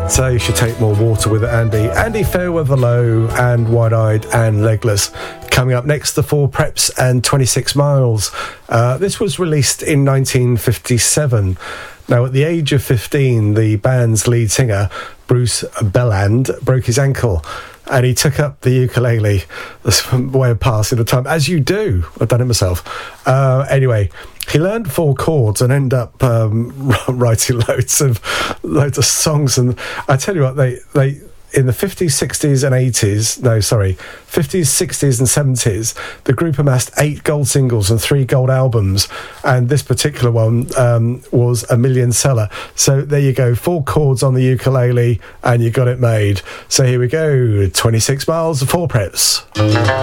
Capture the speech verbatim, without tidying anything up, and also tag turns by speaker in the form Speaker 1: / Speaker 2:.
Speaker 1: So you should take more water with it, Andy. Andy Fairweather Low and Wide Eyed and Legless. Coming up next, The Four Preps and twenty-six miles. Uh, this was released in nineteen fifty-seven. Now, at the age of fifteen, the band's lead singer, Bruce Belland, broke his ankle and he took up the ukulele. That's a way of passing the time, as you do. I've done it myself. Uh, anyway, he learned four chords and ended up um, writing loads of loads of songs. And I tell you what, they they in the fifties, sixties and eighties, no, sorry, fifties, sixties and seventies, the group amassed eight gold singles and three gold albums, and this particular one um, was a million seller. So there you go, four chords on the ukulele and you got it made. So here we go, twenty-six miles, Four Preps.